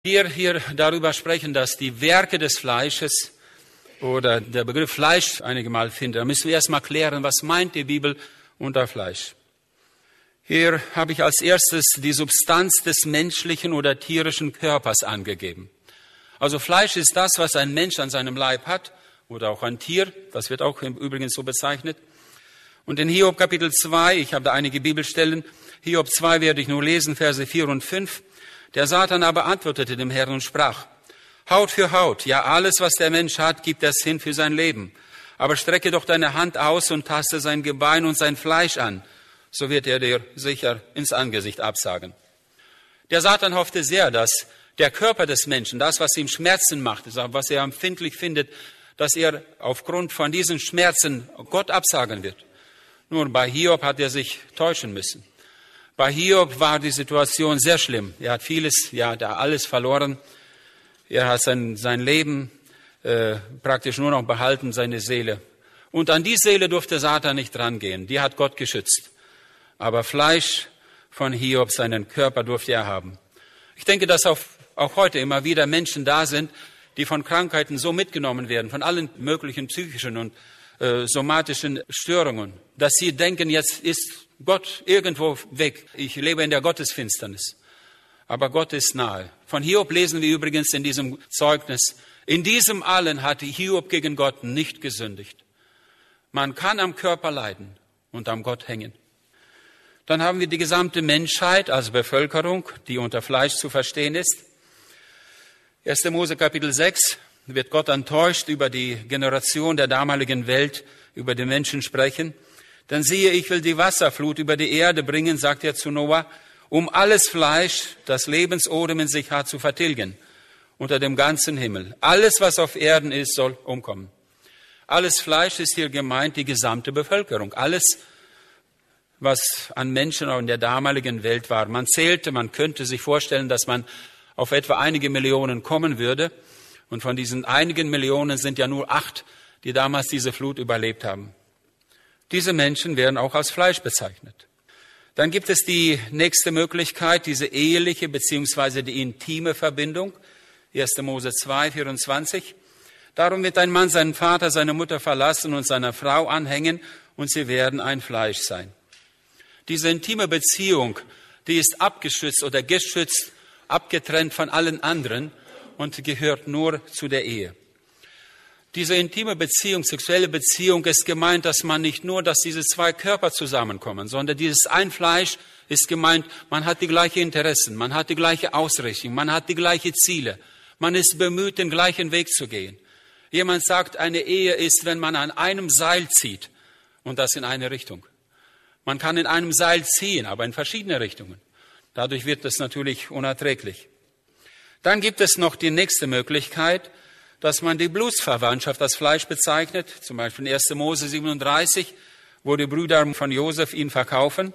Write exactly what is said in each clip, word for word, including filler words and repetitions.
Wir hier darüber sprechen, dass die Werke des Fleisches oder der Begriff Fleisch einige Mal findet, da müssen wir erstmal klären, was meint die Bibel unter Fleisch. Hier habe ich als erstes die Substanz des menschlichen oder tierischen Körpers angegeben. Also Fleisch ist das, was ein Mensch an seinem Leib hat oder auch ein Tier, das wird auch übrigens so bezeichnet. Und in Hiob Kapitel zwei, ich habe da einige Bibelstellen, Hiob zwei werde ich nur lesen, Verse vier und fünf. Der Satan aber antwortete dem Herrn und sprach: Haut für Haut, ja alles, was der Mensch hat, gibt es hin für sein Leben. Aber strecke doch deine Hand aus und taste sein Gebein und sein Fleisch an, so wird er dir sicher ins Angesicht absagen. Der Satan hoffte sehr, dass der Körper des Menschen, das, was ihm Schmerzen macht, was er empfindlich findet, dass er aufgrund von diesen Schmerzen Gott absagen wird. Nur bei Hiob hat er sich täuschen müssen. Bei Hiob war die Situation sehr schlimm. Er hat vieles, ja, da alles verloren. Er hat sein, sein Leben äh, praktisch nur noch behalten, seine Seele. Und an die Seele durfte Satan nicht rangehen. Die hat Gott geschützt. Aber Fleisch von Hiob, seinen Körper, durfte er haben. Ich denke, dass auch, auch heute immer wieder Menschen da sind, die von Krankheiten so mitgenommen werden, von allen möglichen psychischen und äh, somatischen Störungen, dass sie denken, jetzt ist Gott irgendwo weg. Ich lebe in der Gottesfinsternis. Aber Gott ist nahe. Von Hiob lesen wir übrigens in diesem Zeugnis: In diesem allen hatte Hiob gegen Gott nicht gesündigt. Man kann am Körper leiden und am Gott hängen. Dann haben wir die gesamte Menschheit als Bevölkerung, die unter Fleisch zu verstehen ist. erster Mose Kapitel sechs wird Gott enttäuscht über die Generation der damaligen Welt, über die Menschen sprechen. Denn siehe, ich will die Wasserflut über die Erde bringen, sagt er zu Noah, um alles Fleisch, das Lebensodem in sich hat, zu vertilgen, unter dem ganzen Himmel. Alles, was auf Erden ist, soll umkommen. Alles Fleisch ist hier gemeint, die gesamte Bevölkerung. Alles, was an Menschen auch in der damaligen Welt war. Man zählte, man könnte sich vorstellen, dass man auf etwa einige Millionen kommen würde. Und von diesen einigen Millionen sind ja nur acht, die damals diese Flut überlebt haben. Diese Menschen werden auch als Fleisch bezeichnet. Dann gibt es die nächste Möglichkeit, diese eheliche bzw. die intime Verbindung. erster Mose zwei, vierundzwanzig. Darum wird ein Mann seinen Vater, seine Mutter verlassen und seiner Frau anhängen, und sie werden ein Fleisch sein. Diese intime Beziehung, die ist abgeschützt oder geschützt, abgetrennt von allen anderen und gehört nur zu der Ehe. Diese intime Beziehung, sexuelle Beziehung ist gemeint, dass man nicht nur, dass diese zwei Körper zusammenkommen, sondern dieses ein Fleisch ist gemeint, man hat die gleichen Interessen, man hat die gleiche Ausrichtung, man hat die gleichen Ziele, man ist bemüht, den gleichen Weg zu gehen. Jemand sagt, eine Ehe ist, wenn man an einem Seil zieht, und das in eine Richtung. Man kann in einem Seil ziehen, aber in verschiedene Richtungen. Dadurch wird es natürlich unerträglich. Dann gibt es noch die nächste Möglichkeit, dass man die Blutsverwandtschaft als Fleisch bezeichnet, zum Beispiel in erster Mose siebenunddreißig, wo die Brüder von Josef ihn verkaufen.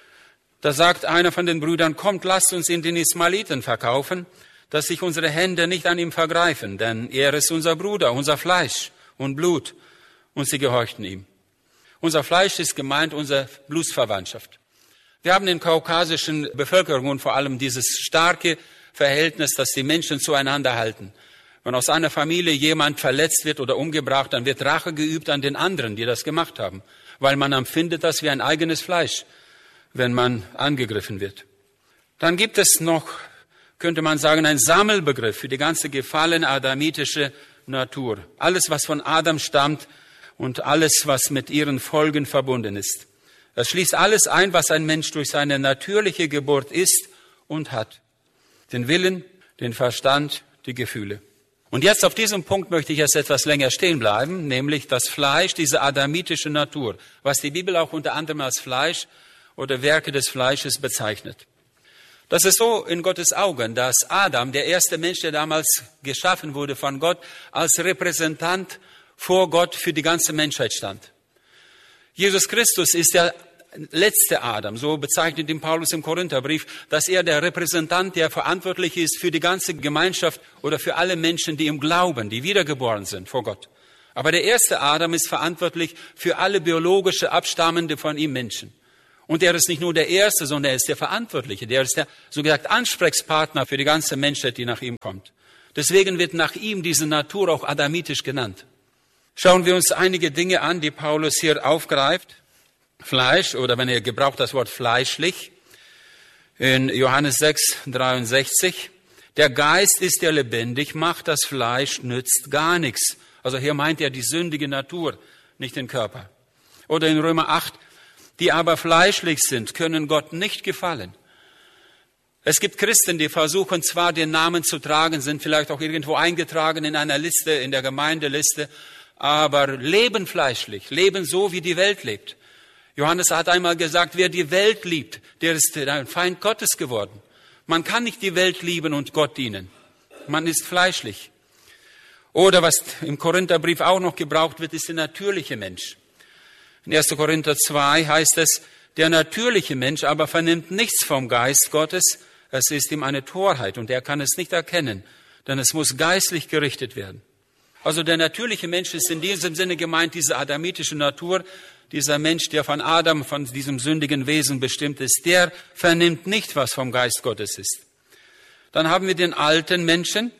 Da sagt einer von den Brüdern: Kommt, lasst uns ihn den Ismaeliten verkaufen, dass sich unsere Hände nicht an ihm vergreifen, denn er ist unser Bruder, unser Fleisch und Blut. Und sie gehorchten ihm. Unser Fleisch ist gemeint, unsere Blutsverwandtschaft. Wir haben in kaukasischen Bevölkerungen vor allem dieses starke Verhältnis, dass die Menschen zueinander halten. Wenn aus einer Familie jemand verletzt wird oder umgebracht, dann wird Rache geübt an den anderen, die das gemacht haben, weil man empfindet das wie ein eigenes Fleisch, wenn man angegriffen wird. Dann gibt es noch, könnte man sagen, ein Sammelbegriff für die ganze gefallene adamitische Natur. Alles, was von Adam stammt und alles, was mit ihren Folgen verbunden ist. Das schließt alles ein, was ein Mensch durch seine natürliche Geburt ist und hat. Den Willen, den Verstand, die Gefühle. Und jetzt auf diesem Punkt möchte ich jetzt etwas länger stehen bleiben, nämlich das Fleisch, diese adamitische Natur, was die Bibel auch unter anderem als Fleisch oder Werke des Fleisches bezeichnet. Das ist so in Gottes Augen, dass Adam, der erste Mensch, der damals geschaffen wurde von Gott, als Repräsentant vor Gott für die ganze Menschheit stand. Jesus Christus ist der letzte Adam, so bezeichnet ihn Paulus im Korintherbrief, dass er der Repräsentant, der verantwortlich ist für die ganze Gemeinschaft oder für alle Menschen, die ihm glauben, die wiedergeboren sind vor Gott. Aber der erste Adam ist verantwortlich für alle biologische Abstammende von ihm Menschen. Und er ist nicht nur der Erste, sondern er ist der Verantwortliche. Der ist der, so gesagt, Ansprechpartner für die ganze Menschheit, die nach ihm kommt. Deswegen wird nach ihm diese Natur auch adamitisch genannt. Schauen wir uns einige Dinge an, die Paulus hier aufgreift. Fleisch, oder wenn er gebraucht das Wort fleischlich, in Johannes sechs, dreiundsechzig. Der Geist ist, der lebendig macht, das Fleisch nützt gar nichts. Also hier meint er die sündige Natur, nicht den Körper. Oder in Römer acht, die aber fleischlich sind, können Gott nicht gefallen. Es gibt Christen, die versuchen zwar den Namen zu tragen, sind vielleicht auch irgendwo eingetragen in einer Liste, in der Gemeindeliste, aber leben fleischlich, leben so, wie die Welt lebt. Johannes hat einmal gesagt, wer die Welt liebt, der ist ein Feind Gottes geworden. Man kann nicht die Welt lieben und Gott dienen. Man ist fleischlich. Oder was im Korintherbrief auch noch gebraucht wird, ist der natürliche Mensch. In erster Korinther zwei heißt es, der natürliche Mensch aber vernimmt nichts vom Geist Gottes, es ist ihm eine Torheit und er kann es nicht erkennen, denn es muss geistlich gerichtet werden. Also der natürliche Mensch ist in diesem Sinne gemeint, diese adamitische Natur, dieser Mensch, der von Adam, von diesem sündigen Wesen bestimmt ist, der vernimmt nicht, was vom Geist Gottes ist. Dann haben wir den alten Menschen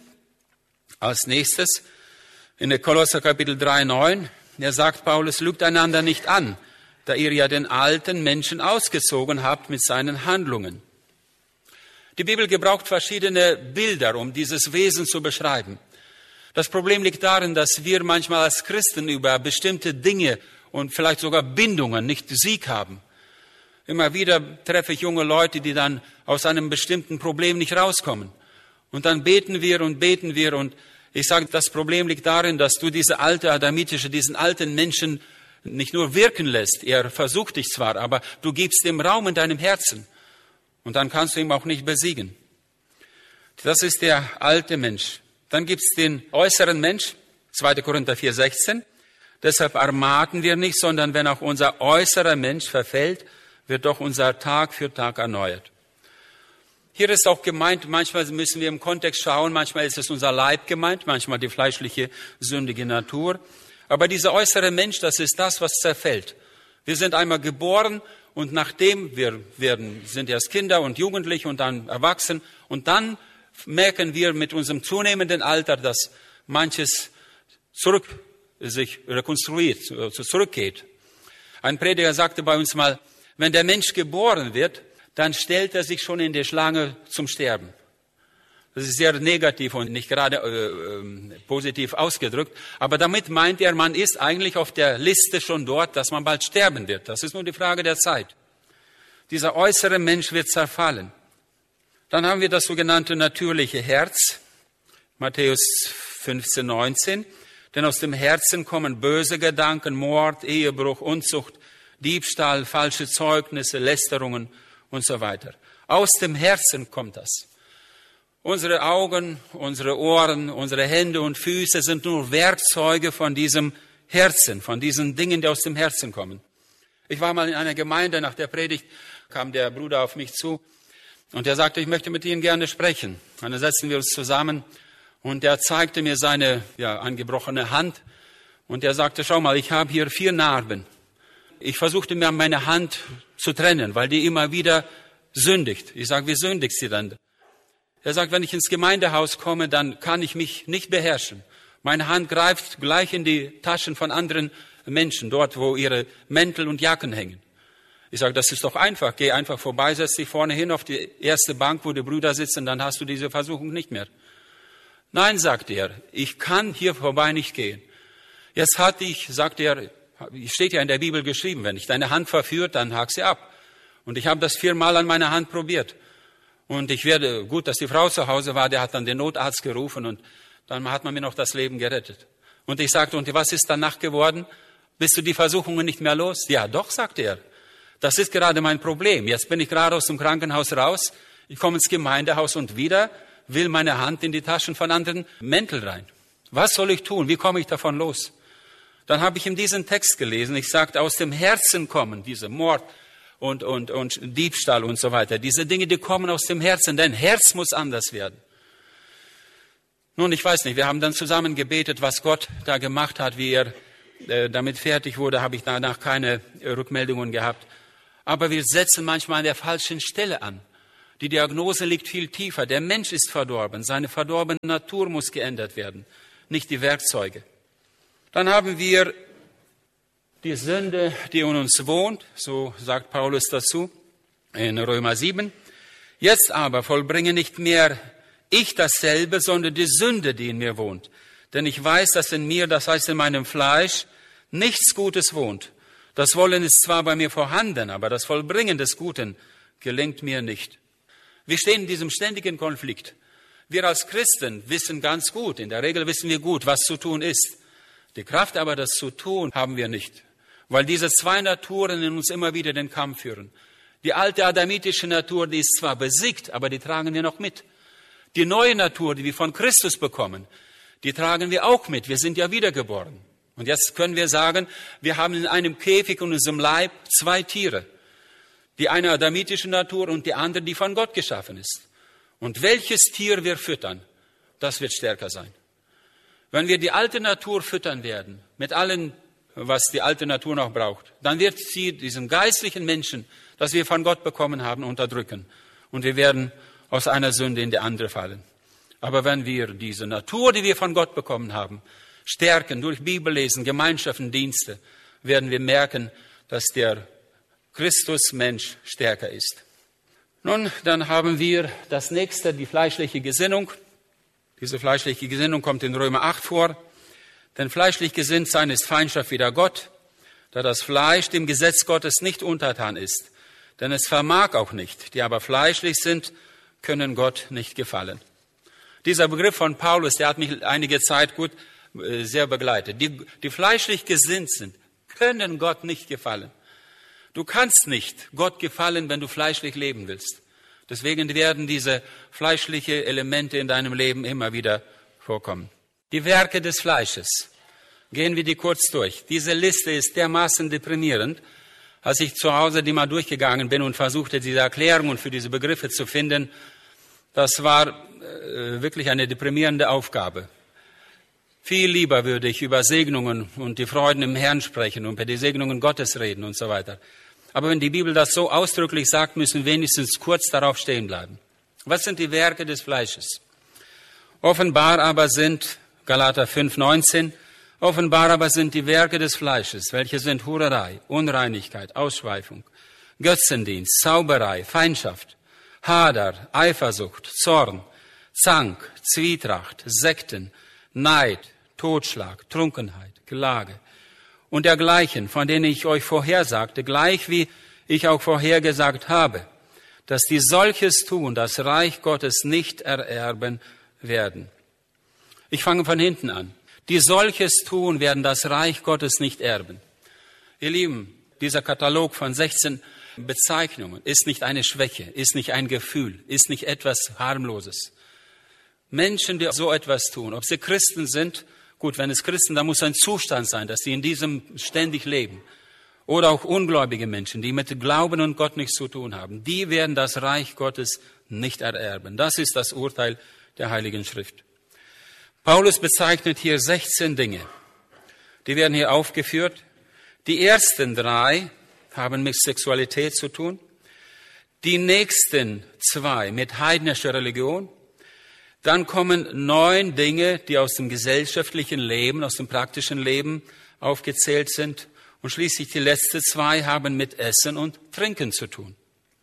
als nächstes in der Kolosser Kapitel drei, neun. Er sagt Paulus, lügt einander nicht an, da ihr ja den alten Menschen ausgezogen habt mit seinen Handlungen. Die Bibel gebraucht verschiedene Bilder, um dieses Wesen zu beschreiben. Das Problem liegt darin, dass wir manchmal als Christen über bestimmte Dinge und vielleicht sogar Bindungen nicht Sieg haben. Immer wieder treffe ich junge Leute, die dann aus einem bestimmten Problem nicht rauskommen. Und dann beten wir und beten wir und ich sage, das Problem liegt darin, dass du diese alte adamitische, diesen alten Menschen nicht nur wirken lässt. Er versucht dich zwar, aber du gibst ihm Raum in deinem Herzen. Und dann kannst du ihn auch nicht besiegen. Das ist der alte Mensch. Dann gibt's den äußeren Mensch, zweiter Korinther vier, sechzehn. Deshalb ermaten wir nicht, sondern wenn auch unser äußerer Mensch verfällt, wird doch unser Tag für Tag erneuert. Hier ist auch gemeint, manchmal müssen wir im Kontext schauen, manchmal ist es unser Leib gemeint, manchmal die fleischliche, sündige Natur. Aber dieser äußere Mensch, das ist das, was zerfällt. Wir sind einmal geboren und nachdem wir werden, sind erst Kinder und Jugendliche und dann erwachsen und dann merken wir mit unserem zunehmenden Alter, dass manches zurück sich rekonstruiert, zurückgeht. Ein Prediger sagte bei uns mal, wenn der Mensch geboren wird, dann stellt er sich schon in die Schlange zum Sterben. Das ist sehr negativ und nicht gerade äh, äh, positiv ausgedrückt. Aber damit meint er, man ist eigentlich auf der Liste schon dort, dass man bald sterben wird. Das ist nur die Frage der Zeit. Dieser äußere Mensch wird zerfallen. Dann haben wir das sogenannte natürliche Herz, Matthäus fünfzehn, neunzehn. Denn aus dem Herzen kommen böse Gedanken, Mord, Ehebruch, Unzucht, Diebstahl, falsche Zeugnisse, Lästerungen und so weiter. Aus dem Herzen kommt das. Unsere Augen, unsere Ohren, unsere Hände und Füße sind nur Werkzeuge von diesem Herzen, von diesen Dingen, die aus dem Herzen kommen. Ich war mal in einer Gemeinde, nach der Predigt kam der Bruder auf mich zu und er sagte, ich möchte mit Ihnen gerne sprechen. Und dann setzten wir uns zusammen und er zeigte mir seine ja, angebrochene Hand und er sagte, schau mal, ich habe hier vier Narben. Ich versuchte mir meine Hand zu trennen, weil die immer wieder sündigt. Ich sage, wie sündigt sie dann? Er sagt, wenn ich ins Gemeindehaus komme, dann kann ich mich nicht beherrschen. Meine Hand greift gleich in die Taschen von anderen Menschen, dort, wo ihre Mäntel und Jacken hängen. Ich sage, das ist doch einfach. Geh einfach vorbei, setz dich vorne hin auf die erste Bank, wo die Brüder sitzen, dann hast du diese Versuchung nicht mehr. Nein, sagte er, ich kann hier vorbei nicht gehen. Jetzt hatte ich, sagte er, steht ja in der Bibel geschrieben, wenn ich deine Hand verführt, dann hak sie ab. Und ich habe das viermal an meiner Hand probiert. Und ich werde, gut, dass die Frau zu Hause war, der hat dann den Notarzt gerufen und dann hat man mir noch das Leben gerettet. Und ich sagte, und was ist danach geworden? Bist du die Versuchungen nicht mehr los? Ja, doch, sagte er. Das ist gerade mein Problem. Jetzt bin ich gerade aus dem Krankenhaus raus. Ich komme ins Gemeindehaus und wieder will meine Hand in die Taschen von anderen Mänteln rein. Was soll ich tun? Wie komme ich davon los? Dann habe ich ihm diesen Text gelesen. Ich sagte, aus dem Herzen kommen diese Mord und, und, und Diebstahl und so weiter. Diese Dinge, die kommen aus dem Herzen. Dein Herz muss anders werden. Nun, ich weiß nicht, wir haben dann zusammen gebetet, was Gott da gemacht hat, wie er äh, damit fertig wurde, habe ich danach keine äh, Rückmeldungen gehabt. Aber wir setzen manchmal an der falschen Stelle an. Die Diagnose liegt viel tiefer. Der Mensch ist verdorben. Seine verdorbene Natur muss geändert werden, nicht die Werkzeuge. Dann haben wir die Sünde, die in uns wohnt, so sagt Paulus dazu in Römer sieben. Jetzt aber vollbringe nicht mehr ich dasselbe, sondern die Sünde, die in mir wohnt. Denn ich weiß, dass in mir, das heißt in meinem Fleisch, nichts Gutes wohnt. Das Wollen ist zwar bei mir vorhanden, aber das Vollbringen des Guten gelingt mir nicht. Wir stehen in diesem ständigen Konflikt. Wir als Christen wissen ganz gut, in der Regel wissen wir gut, was zu tun ist. Die Kraft aber, das zu tun, haben wir nicht, weil diese zwei Naturen in uns immer wieder den Kampf führen. Die alte adamitische Natur, die ist zwar besiegt, aber die tragen wir noch mit. Die neue Natur, die wir von Christus bekommen, die tragen wir auch mit. Wir sind ja wiedergeboren. Und jetzt können wir sagen, wir haben in einem Käfig in unserem Leib zwei Tiere. Die eine adamitische Natur und die andere, die von Gott geschaffen ist. Und welches Tier wir füttern, das wird stärker sein. Wenn wir die alte Natur füttern werden, mit allem, was die alte Natur noch braucht, dann wird sie diesen geistlichen Menschen, das wir von Gott bekommen haben, unterdrücken. Und wir werden aus einer Sünde in die andere fallen. Aber wenn wir diese Natur, die wir von Gott bekommen haben, stärken durch Bibellesen, Gemeinschaften, Dienste, werden wir merken, dass der Christus-Mensch stärker ist. Nun, dann haben wir das nächste, die fleischliche Gesinnung. Diese fleischliche Gesinnung kommt in Römer acht vor. Denn fleischlich gesinnt sein ist Feindschaft wider Gott, da das Fleisch dem Gesetz Gottes nicht untertan ist. Denn es vermag auch nicht. Die aber fleischlich sind, können Gott nicht gefallen. Dieser Begriff von Paulus, der hat mich einige Zeit gut äh, sehr begleitet. Die, die fleischlich gesinnt sind, können Gott nicht gefallen. Du kannst nicht Gott gefallen, wenn du fleischlich leben willst. Deswegen werden diese fleischlichen Elemente in deinem Leben immer wieder vorkommen. Die Werke des Fleisches. Gehen wir die kurz durch. Diese Liste ist dermaßen deprimierend. Als ich zu Hause die mal durchgegangen bin und versuchte, diese Erklärungen für diese Begriffe zu finden, das war äh, wirklich eine deprimierende Aufgabe. Viel lieber würde ich über Segnungen und die Freuden im Herrn sprechen und über die Segnungen Gottes reden und so weiter. Aber wenn die Bibel das so ausdrücklich sagt, müssen wir wenigstens kurz darauf stehen bleiben. Was sind die Werke des Fleisches? Offenbar aber sind, Galater fünf, neunzehn, offenbar aber sind die Werke des Fleisches, welche sind Hurerei, Unreinigkeit, Ausschweifung, Götzendienst, Zauberei, Feindschaft, Hader, Eifersucht, Zorn, Zank, Zwietracht, Sekten, Neid, Totschlag, Trunkenheit, Klage und dergleichen, von denen ich euch vorhersagte, gleich wie ich auch vorhergesagt habe, dass die solches tun, das Reich Gottes nicht ererben werden. Ich fange von hinten an. Die solches tun, werden das Reich Gottes nicht erben. Ihr Lieben, dieser Katalog von sechzehn Bezeichnungen ist nicht eine Schwäche, ist nicht ein Gefühl, ist nicht etwas Harmloses. Menschen, die so etwas tun, ob sie Christen sind, gut, wenn es Christen, dann muss ein Zustand sein, dass sie in diesem ständig leben. Oder auch ungläubige Menschen, die mit Glauben und Gott nichts zu tun haben, die werden das Reich Gottes nicht ererben. Das ist das Urteil der Heiligen Schrift. Paulus bezeichnet hier sechzehn Dinge. Die werden hier aufgeführt. Die ersten drei haben mit Sexualität zu tun. Die nächsten zwei mit heidnischer Religion. Dann kommen neun Dinge, die aus dem gesellschaftlichen Leben, aus dem praktischen Leben aufgezählt sind. Und schließlich die letzten zwei haben mit Essen und Trinken zu tun.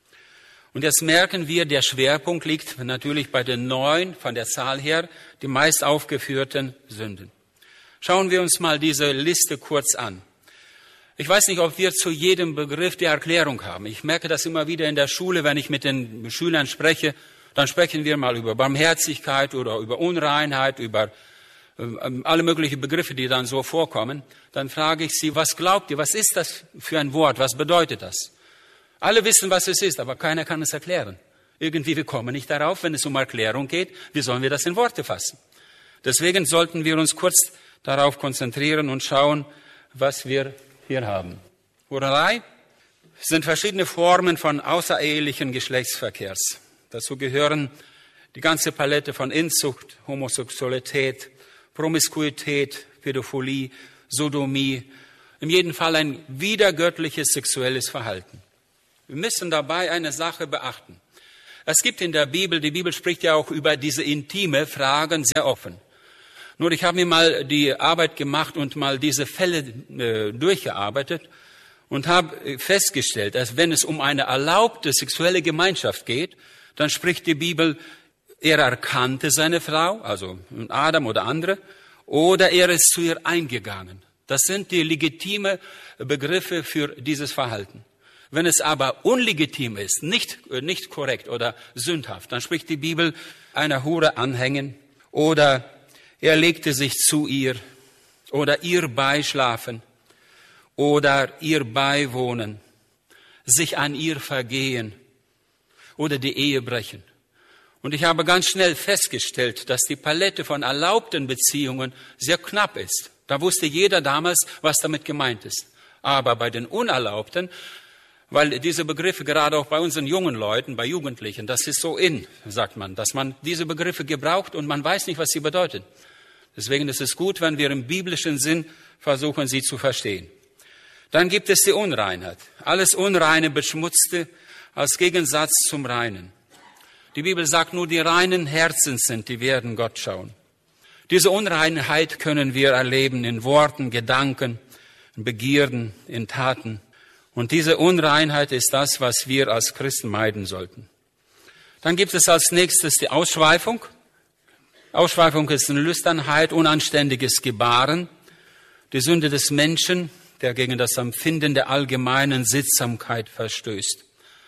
Und jetzt merken wir, der Schwerpunkt liegt natürlich bei den neun, von der Zahl her, die meist aufgeführten Sünden. Schauen wir uns mal diese Liste kurz an. Ich weiß nicht, ob wir zu jedem Begriff die Erklärung haben. Ich merke das immer wieder in der Schule, wenn ich mit den Schülern spreche. Dann sprechen wir mal über Barmherzigkeit oder über Unreinheit, über äh, alle möglichen Begriffe, die dann so vorkommen. Dann frage ich sie, was glaubt ihr, was ist das für ein Wort, was bedeutet das? Alle wissen, was es ist, aber keiner kann es erklären. Irgendwie, wir kommen nicht darauf, wenn es um Erklärung geht, wie sollen wir das in Worte fassen? Deswegen sollten wir uns kurz darauf konzentrieren und schauen, was wir hier haben. Hurerei sind verschiedene Formen von außerehelichen Geschlechtsverkehrs. Dazu gehören die ganze Palette von Inzucht, Homosexualität, Promiskuität, Pädophilie, Sodomie, in jedem Fall ein widergöttliches sexuelles Verhalten. Wir müssen dabei eine Sache beachten. Es gibt in der Bibel, die Bibel spricht ja auch über diese intime Fragen sehr offen. Nur ich habe mir mal die Arbeit gemacht und mal diese Fälle äh, durchgearbeitet und habe festgestellt, dass wenn es um eine erlaubte sexuelle Gemeinschaft geht, dann spricht die Bibel, er erkannte seine Frau, also Adam oder andere, oder er ist zu ihr eingegangen. Das sind die legitime Begriffe für dieses Verhalten. Wenn es aber unlegitim ist, nicht, nicht korrekt oder sündhaft, dann spricht die Bibel einer Hure anhängen oder er legte sich zu ihr oder ihr beischlafen oder ihr beiwohnen, sich an ihr vergehen oder die Ehe brechen. Und ich habe ganz schnell festgestellt, dass die Palette von erlaubten Beziehungen sehr knapp ist. Da wusste jeder damals, was damit gemeint ist. Aber bei den Unerlaubten, weil diese Begriffe gerade auch bei unseren jungen Leuten, bei Jugendlichen, das ist so in, sagt man, dass man diese Begriffe gebraucht und man weiß nicht, was sie bedeuten. Deswegen ist es gut, wenn wir im biblischen Sinn versuchen, sie zu verstehen. Dann gibt es die Unreinheit. Alles Unreine, Beschmutzte als Gegensatz zum Reinen. Die Bibel sagt, nur die reinen Herzen sind, die werden Gott schauen. Diese Unreinheit können wir erleben in Worten, Gedanken, in Begierden, in Taten. Und diese Unreinheit ist das, was wir als Christen meiden sollten. Dann gibt es als nächstes die Ausschweifung. Ausschweifung ist eine Lüsternheit, unanständiges Gebaren, die Sünde des Menschen, der gegen das Empfinden der allgemeinen Sittsamkeit verstößt.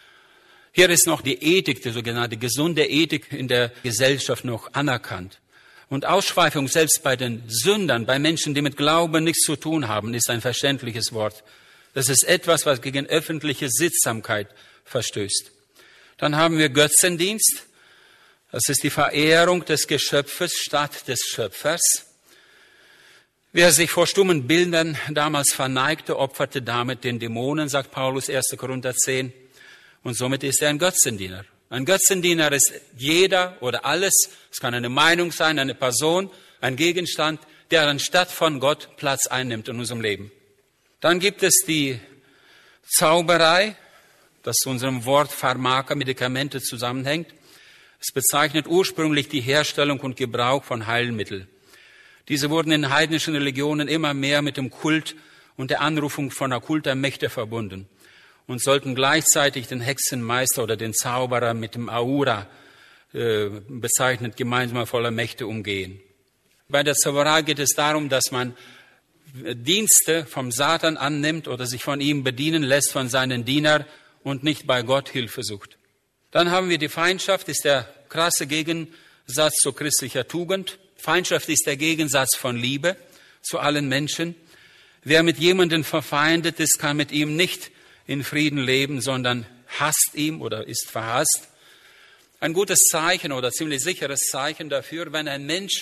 Hier ist noch die Ethik, die sogenannte gesunde Ethik in der Gesellschaft noch anerkannt. Und Ausschweifung selbst bei den Sündern, bei Menschen, die mit Glauben nichts zu tun haben, ist ein verständliches Wort. Das ist etwas, was gegen öffentliche Sittsamkeit verstößt. Dann haben wir Götzendienst. Das ist die Verehrung des Geschöpfes statt des Schöpfers. Wer sich vor stummen Bildern damals verneigte, opferte damit den Dämonen, sagt Paulus, erster Korinther zehn. Und somit ist er ein Götzendiener. Ein Götzendiener ist jeder oder alles, es kann eine Meinung sein, eine Person, ein Gegenstand, der anstatt von Gott Platz einnimmt in unserem Leben. Dann gibt es die Zauberei, das zu unserem Wort Pharmaka, Medikamente zusammenhängt. Es bezeichnet ursprünglich die Herstellung und Gebrauch von Heilmitteln. Diese wurden in heidnischen Religionen immer mehr mit dem Kult und der Anrufung von okkulter Mächte verbunden und sollten gleichzeitig den Hexenmeister oder den Zauberer mit dem Aura äh, bezeichnet, gemeinsam voller Mächte umgehen. Bei der Zauberei geht es darum, dass man Dienste vom Satan annimmt oder sich von ihm bedienen lässt, von seinen Dienern und nicht bei Gott Hilfe sucht. Dann haben wir die Feindschaft, ist der krasse Gegensatz zu christlicher Tugend. Feindschaft ist der Gegensatz von Liebe zu allen Menschen. Wer mit jemandem verfeindet ist, kann mit ihm nicht in Frieden leben, sondern hasst ihm oder ist verhasst. Ein gutes Zeichen oder ziemlich sicheres Zeichen dafür, wenn ein Mensch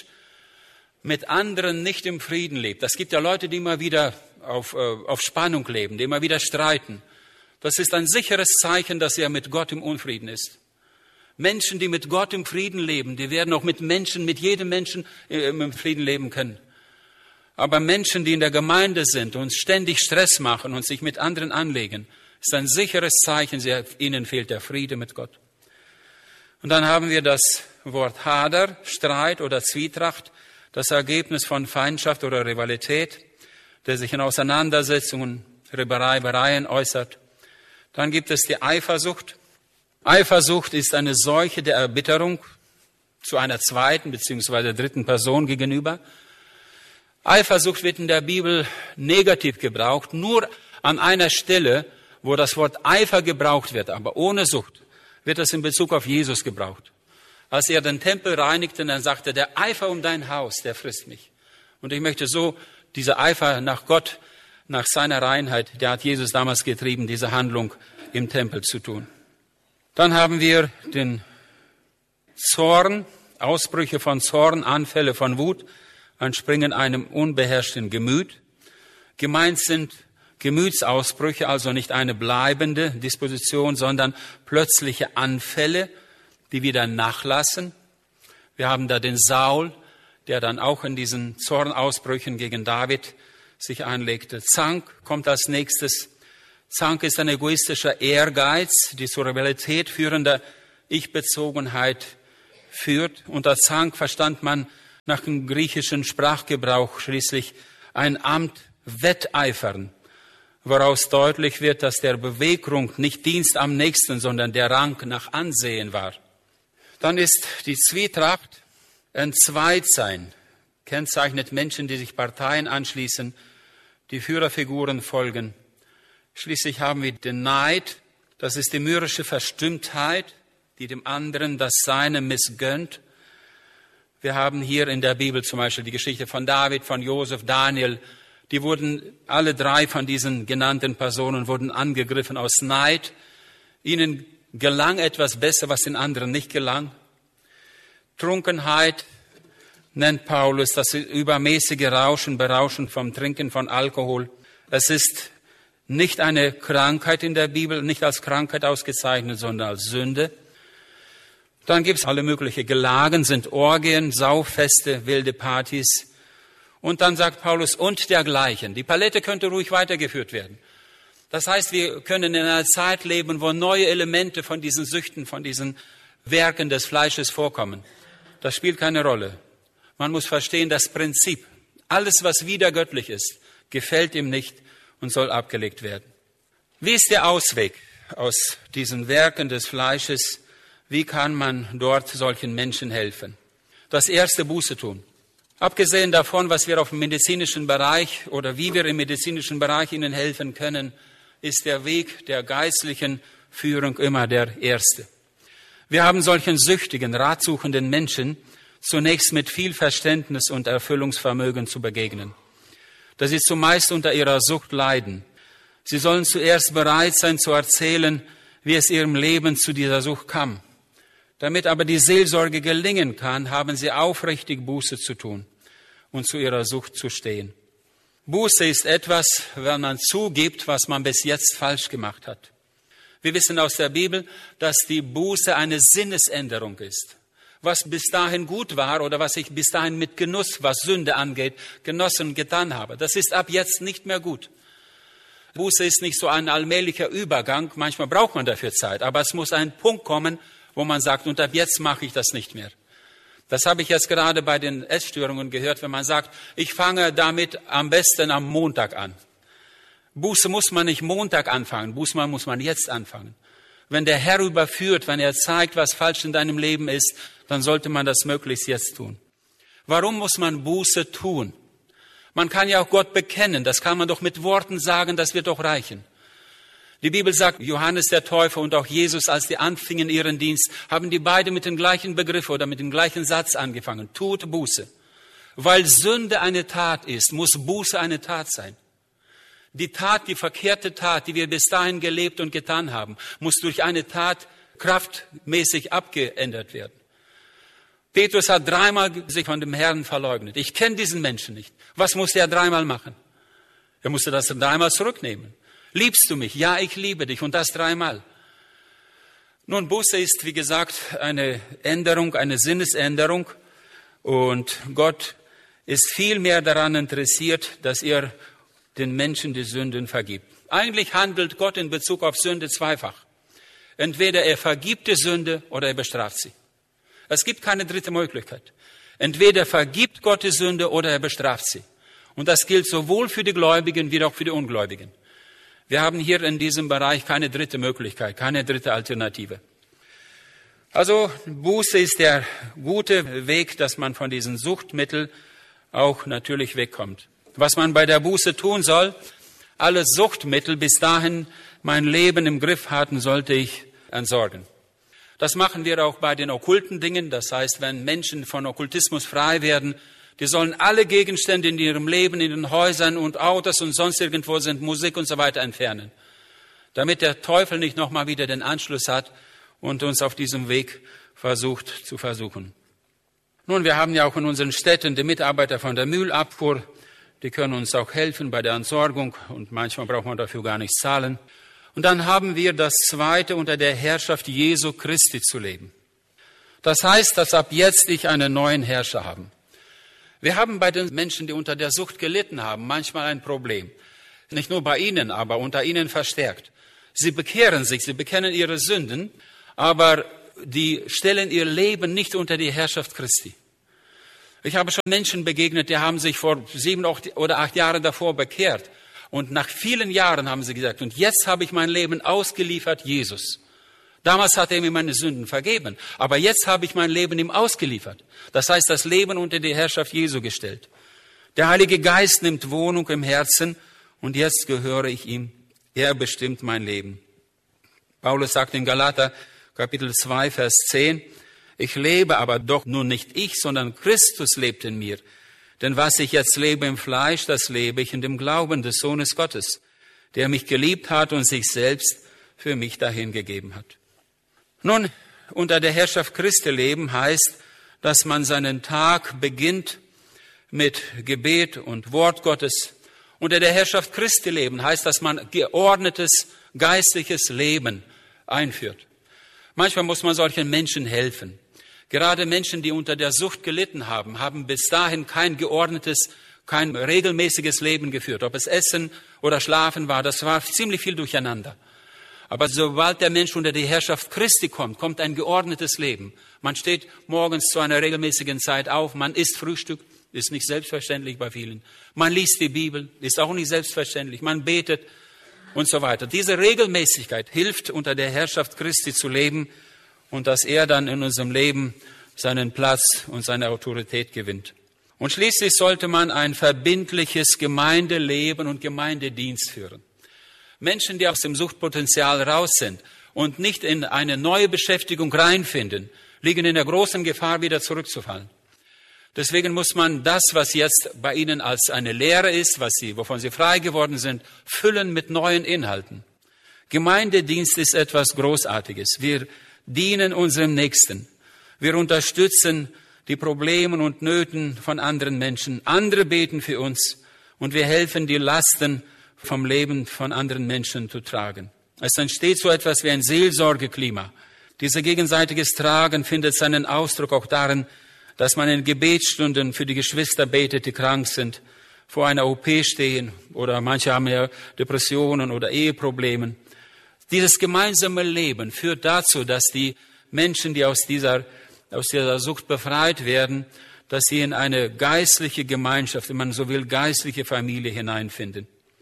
mit anderen nicht im Frieden lebt. Es gibt ja Leute, die immer wieder auf, auf Spannung leben, die immer wieder streiten. Das ist ein sicheres Zeichen, dass er mit Gott im Unfrieden ist. Menschen, die mit Gott im Frieden leben, die werden auch mit Menschen, mit jedem Menschen im Frieden leben können. Aber Menschen, die in der Gemeinde sind und ständig Stress machen und sich mit anderen anlegen, ist ein sicheres Zeichen, ihnen fehlt der Friede mit Gott. Und dann haben wir das Wort Hader, Streit oder Zwietracht, das Ergebnis von Feindschaft oder Rivalität, der sich in Auseinandersetzungen, Reibereien äußert. Dann gibt es die Eifersucht. Eifersucht ist eine Seuche der Erbitterung zu einer zweiten bzw. dritten Person gegenüber. Eifersucht wird in der Bibel negativ gebraucht, nur an einer Stelle, wo das Wort Eifer gebraucht wird, aber ohne Sucht, wird es in Bezug auf Jesus gebraucht. Als er den Tempel reinigte, dann sagte er, der Eifer um dein Haus, der frisst mich. Und ich möchte so, dieser Eifer nach Gott, nach seiner Reinheit, der hat Jesus damals getrieben, diese Handlung im Tempel zu tun. Dann haben wir den Zorn, Ausbrüche von Zorn, Anfälle von Wut, entspringen einem unbeherrschten Gemüt. Gemeint sind Gemütsausbrüche, also nicht eine bleibende Disposition, sondern plötzliche Anfälle, die wieder nachlassen. Wir haben da den Saul, der dann auch in diesen Zornausbrüchen gegen David sich einlegte. Zank kommt als nächstes. Zank ist ein egoistischer Ehrgeiz, die zur Rivalität führende Ich-Bezogenheit führt. Unter Zank verstand man nach dem griechischen Sprachgebrauch schließlich ein Amt wetteifern, woraus deutlich wird, dass der Beweggrund nicht Dienst am Nächsten, sondern der Rang nach Ansehen war. Dann ist die Zwietracht Entzweitsein, kennzeichnet Menschen, die sich Parteien anschließen, die Führerfiguren folgen. Schließlich haben wir den Neid, das ist die mürrische Verstimmtheit, die dem anderen das Seine missgönnt. Wir haben hier in der Bibel zum Beispiel die Geschichte von David, von Josef, Daniel. Die wurden, alle drei von diesen genannten Personen wurden angegriffen aus Neid. Ihnen gelang etwas besser, was den anderen nicht gelang. Trunkenheit nennt Paulus das übermäßige Rauschen, Berauschen vom Trinken von Alkohol. Es ist nicht eine Krankheit in der Bibel, nicht als Krankheit ausgezeichnet, sondern als Sünde. Dann gibt es alle möglichen Gelagen, sind Orgien, Sauffeste, wilde Partys. Und dann sagt Paulus, und dergleichen. Die Palette könnte ruhig weitergeführt werden. Das heißt, wir können in einer Zeit leben, wo neue Elemente von diesen Süchten, von diesen Werken des Fleisches vorkommen. Das spielt keine Rolle. Man muss verstehen, das Prinzip, alles, was widergöttlich ist, gefällt ihm nicht und soll abgelegt werden. Wie ist der Ausweg aus diesen Werken des Fleisches? Wie kann man dort solchen Menschen helfen? Das erste, Buße tun. Abgesehen davon, was wir auf dem medizinischen Bereich oder wie wir im medizinischen Bereich ihnen helfen können, ist der Weg der geistlichen Führung immer der erste. Wir haben solchen süchtigen, ratsuchenden Menschen zunächst mit viel Verständnis und Erfüllungsvermögen zu begegnen, dass sie zumeist unter ihrer Sucht leiden. Sie sollen zuerst bereit sein zu erzählen, wie es ihrem Leben zu dieser Sucht kam. Damit aber die Seelsorge gelingen kann, haben sie aufrichtig Buße zu tun und zu ihrer Sucht zu stehen. Buße ist etwas, wenn man zugibt, was man bis jetzt falsch gemacht hat. Wir wissen aus der Bibel, dass die Buße eine Sinnesänderung ist. Was bis dahin gut war oder was ich bis dahin mit Genuss, was Sünde angeht, genossen und getan habe, das ist ab jetzt nicht mehr gut. Buße ist nicht so ein allmählicher Übergang, manchmal braucht man dafür Zeit, aber es muss ein Punkt kommen, wo man sagt, und ab jetzt mache ich das nicht mehr. Das habe ich jetzt gerade bei den Essstörungen gehört, wenn man sagt, ich fange damit am besten am Montag an. Buße muss man nicht Montag anfangen, Buße muss man jetzt anfangen. Wenn der Herr überführt, wenn er zeigt, was falsch in deinem Leben ist, dann sollte man das möglichst jetzt tun. Warum muss man Buße tun? Man kann ja auch Gott bekennen, das kann man doch mit Worten sagen, das wird doch reichen. Die Bibel sagt, Johannes der Täufer und auch Jesus, als die anfingen ihren Dienst, haben die beide mit dem gleichen Begriff oder mit dem gleichen Satz angefangen. Tut Buße. Weil Sünde eine Tat ist, muss Buße eine Tat sein. Die Tat, die verkehrte Tat, die wir bis dahin gelebt und getan haben, muss durch eine Tat kraftmäßig abgeändert werden. Petrus hat dreimal sich von dem Herrn verleugnet. Ich kenne diesen Menschen nicht. Was musste er dreimal machen? Er musste das dreimal zurücknehmen. Liebst du mich? Ja, ich liebe dich. Und das dreimal. Nun, Buße ist, wie gesagt, eine Änderung, eine Sinnesänderung. Und Gott ist viel mehr daran interessiert, dass er den Menschen die Sünden vergibt. Eigentlich handelt Gott in Bezug auf Sünde zweifach. Entweder er vergibt die Sünde oder er bestraft sie. Es gibt keine dritte Möglichkeit. Entweder vergibt Gott die Sünde oder er bestraft sie. Und das gilt sowohl für die Gläubigen wie auch für die Ungläubigen. Wir haben hier in diesem Bereich keine dritte Möglichkeit, keine dritte Alternative. Also Buße ist der gute Weg, dass man von diesen Suchtmitteln auch natürlich wegkommt. Was man bei der Buße tun soll, alle Suchtmittel bis dahin mein Leben im Griff hatten, sollte ich entsorgen. Das machen wir auch bei den okkulten Dingen. Das heißt, wenn Menschen von Okkultismus frei werden, die sollen alle Gegenstände in ihrem Leben, in den Häusern und Autos und sonst irgendwo sind, Musik und so weiter entfernen. Damit der Teufel nicht nochmal wieder den Anschluss hat und uns auf diesem Weg versucht zu versuchen. Nun, wir haben ja auch in unseren Städten die Mitarbeiter von der Müllabfuhr. Die können uns auch helfen bei der Entsorgung und manchmal braucht man dafür gar nichts zahlen. Und dann haben wir das Zweite, unter der Herrschaft Jesu Christi zu leben. Das heißt, dass ab jetzt ich einen neuen Herrscher habe. Wir haben bei den Menschen, die unter der Sucht gelitten haben, manchmal ein Problem. Nicht nur bei ihnen, aber unter ihnen verstärkt. Sie bekehren sich, sie bekennen ihre Sünden, aber die stellen ihr Leben nicht unter die Herrschaft Christi. Ich habe schon Menschen begegnet, die haben sich vor sieben oder acht Jahren davor bekehrt. Und nach vielen Jahren haben sie gesagt, und jetzt habe ich mein Leben ausgeliefert Jesus. Damals hat er mir meine Sünden vergeben, aber jetzt habe ich mein Leben ihm ausgeliefert. Das heißt, das Leben unter die Herrschaft Jesu gestellt. Der Heilige Geist nimmt Wohnung im Herzen und jetzt gehöre ich ihm. Er bestimmt mein Leben. Paulus sagt in Galater Kapitel zwei, Vers zehn, ich lebe aber doch nun nicht ich, sondern Christus lebt in mir. Denn was ich jetzt lebe im Fleisch, das lebe ich in dem Glauben des Sohnes Gottes, der mich geliebt hat und sich selbst für mich dahingegeben hat. Nun, unter der Herrschaft Christi leben heißt, dass man seinen Tag beginnt mit Gebet und Wort Gottes. Unter der Herrschaft Christi leben heißt, dass man geordnetes geistliches Leben einführt. Manchmal muss man solchen Menschen helfen. Gerade Menschen, die unter der Sucht gelitten haben, haben bis dahin kein geordnetes, kein regelmäßiges Leben geführt. Ob es Essen oder Schlafen war, das war ziemlich viel durcheinander. Aber sobald der Mensch unter die Herrschaft Christi kommt, kommt ein geordnetes Leben. Man steht morgens zu einer regelmäßigen Zeit auf, man isst Frühstück, ist nicht selbstverständlich bei vielen. Man liest die Bibel, ist auch nicht selbstverständlich. Man betet und so weiter. Diese Regelmäßigkeit hilft, unter der Herrschaft Christi zu leben und dass er dann in unserem Leben seinen Platz und seine Autorität gewinnt. Und schließlich sollte man ein verbindliches Gemeindeleben und Gemeindedienst führen. Menschen, die aus dem Suchtpotenzial raus sind und nicht in eine neue Beschäftigung reinfinden, liegen in der großen Gefahr, wieder zurückzufallen. Deswegen muss man das, was jetzt bei ihnen als eine Lehre ist, was sie, wovon sie frei geworden sind, füllen mit neuen Inhalten. Gemeindedienst ist etwas Großartiges. Wir dienen unserem Nächsten. Wir unterstützen die Probleme und Nöten von anderen Menschen. Andere beten für uns und wir helfen, die Lasten vom Leben von anderen Menschen zu tragen. Es entsteht so etwas wie ein Seelsorgeklima. Dieses gegenseitiges Tragen findet seinen Ausdruck auch darin, dass man in Gebetsstunden für die Geschwister betet, die krank sind, vor einer O P stehen oder manche haben ja Depressionen oder Eheprobleme. Dieses gemeinsame Leben führt dazu, dass die Menschen, die aus dieser, aus dieser Sucht befreit werden, dass sie in eine geistliche Gemeinschaft, wenn man so will, geistliche Familie hineinfinden.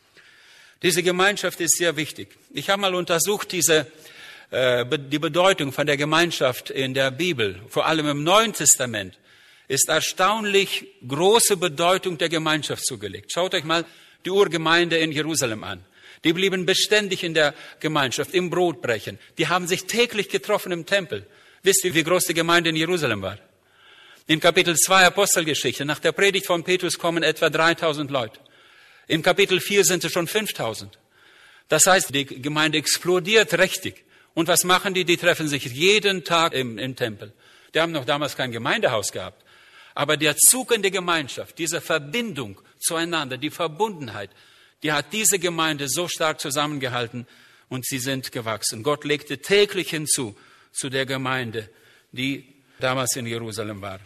Diese Gemeinschaft ist sehr wichtig. Ich habe mal untersucht, diese, äh, die Bedeutung von der Gemeinschaft in der Bibel, vor allem im Neuen Testament, ist erstaunlich große Bedeutung der Gemeinschaft zugelegt. Schaut euch mal die Urgemeinde in Jerusalem an. Die blieben beständig in der Gemeinschaft, im Brotbrechen. Die haben sich täglich getroffen im Tempel. Wisst ihr, wie groß die Gemeinde in Jerusalem war? In Kapitel zwei Apostelgeschichte, nach der Predigt von Petrus kommen etwa dreitausend Leute. In Kapitel vier sind es schon fünftausend. Das heißt, die Gemeinde explodiert richtig. Und was machen die? Die treffen sich jeden Tag im, im Tempel. Die haben noch damals kein Gemeindehaus gehabt. Aber der Zug in der Gemeinschaft, diese Verbindung zueinander, die Verbundenheit, die hat diese Gemeinde so stark zusammengehalten und sie sind gewachsen. Gott legte täglich hinzu zu der Gemeinde, die damals in Jerusalem war.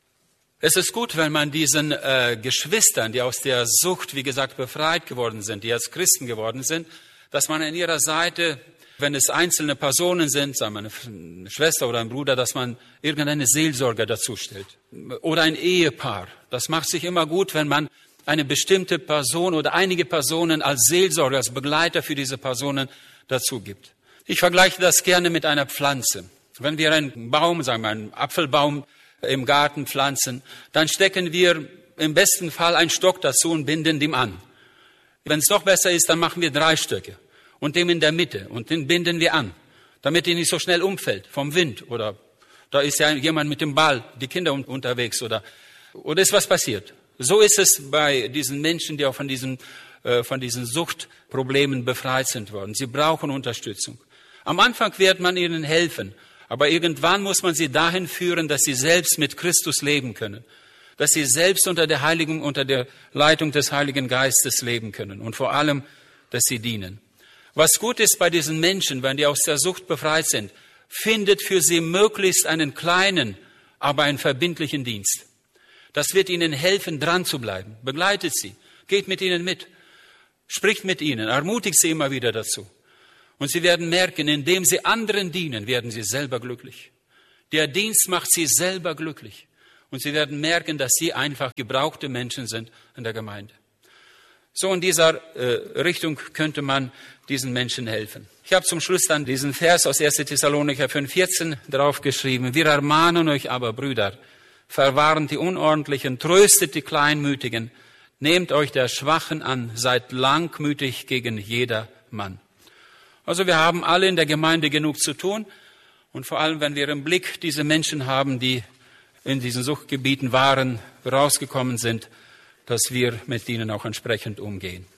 Es ist gut, wenn man diesen äh, Geschwistern, die aus der Sucht, wie gesagt, befreit geworden sind, die als Christen geworden sind, dass man an ihrer Seite, wenn es einzelne Personen sind, sagen wir eine Schwester oder ein Bruder, dass man irgendeine Seelsorger dazu stellt. Oder ein Ehepaar. Das macht sich immer gut, wenn man eine bestimmte Person oder einige Personen als Seelsorger, als Begleiter für diese Personen dazu gibt. Ich vergleiche das gerne mit einer Pflanze. Wenn wir einen Baum, sagen wir einen Apfelbaum im Garten pflanzen, dann stecken wir im besten Fall einen Stock dazu und binden den an. Wenn es noch besser ist, dann machen wir drei Stöcke und den in der Mitte und den binden wir an, damit er nicht so schnell umfällt vom Wind oder da ist ja jemand mit dem Ball, die Kinder unterwegs oder, oder ist was passiert. So ist es bei diesen Menschen, die auch von diesen, äh, von diesen Suchtproblemen befreit sind worden. Sie brauchen Unterstützung. Am Anfang wird man ihnen helfen, aber irgendwann muss man sie dahin führen, dass sie selbst mit Christus leben können, dass sie selbst unter der Heiligung, unter der Leitung des Heiligen Geistes leben können und vor allem, dass sie dienen. Was gut ist bei diesen Menschen, wenn die aus der Sucht befreit sind, findet für sie möglichst einen kleinen, aber einen verbindlichen Dienst. Das wird ihnen helfen, dran zu bleiben. Begleitet sie, geht mit ihnen mit. Spricht mit ihnen, ermutigt sie immer wieder dazu. Und sie werden merken, indem sie anderen dienen, werden sie selber glücklich. Der Dienst macht sie selber glücklich. Und sie werden merken, dass sie einfach gebrauchte Menschen sind in der Gemeinde. So in dieser äh, Richtung könnte man diesen Menschen helfen. Ich habe zum Schluss dann diesen Vers aus erster Thessalonicher fünf vierzehn draufgeschrieben. Wir ermahnen euch aber, Brüder, verwarnt die Unordentlichen, tröstet die Kleinmütigen, nehmt euch der Schwachen an, seid langmütig gegen jedermann. Also wir haben alle in der Gemeinde genug zu tun. Und vor allem, wenn wir im Blick diese Menschen haben, die in diesen Suchtgebieten waren, rausgekommen sind, dass wir mit ihnen auch entsprechend umgehen.